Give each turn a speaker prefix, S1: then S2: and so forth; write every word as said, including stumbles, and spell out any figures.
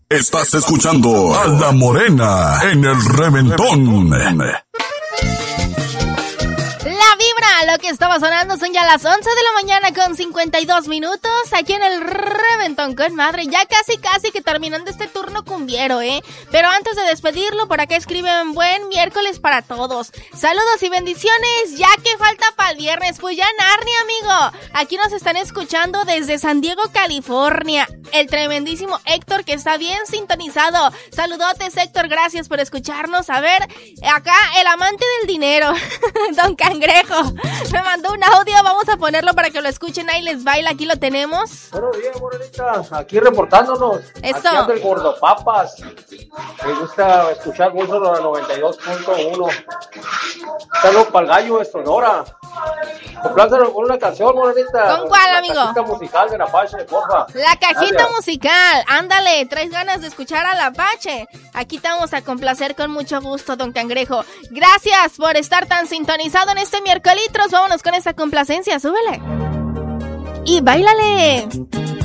S1: Estás escuchando a La Morena en el Reventón.
S2: La vibra, lo que estaba sonando son ya las once de la mañana con cincuenta y dos minutos aquí en el Reventón con Madre. Ya casi casi que terminando este turno cumbiero, ¿eh? Pero antes de despedirlo, por acá escriben buen miércoles para todos. Saludos y bendiciones, ya que falta para el viernes. Pues ya Narnia, amigo. Aquí nos están escuchando desde San Diego, California. El tremendísimo Héctor que está bien sintonizado. Saludotes, Héctor, gracias por escucharnos. A ver, acá el amante del dinero, Don Cangrejo, me mandó un audio, vamos a ponerlo para que lo escuchen. Ahí les baila, aquí lo tenemos.
S3: Buenos días, morenitas, aquí reportándonos.
S2: Eso.
S3: Aquí anda el Gordopapas. Me gusta escuchar mucho la noventa y dos punto uno. Saludos para el gallo de Sonora. Complázalo con una canción, morenita.
S2: ¿Con cuál,
S3: la
S2: amigo?
S3: La cajita musical de Apache, porfa.
S2: La cajita
S3: Dale.
S2: musical, ándale, traes ganas de escuchar al Apache. Aquí te vamos a complacer con mucho gusto, Don Cangrejo. Gracias por estar tan sintonizado en este miércoles. Vámonos con esta complacencia, súbele. Y báilale.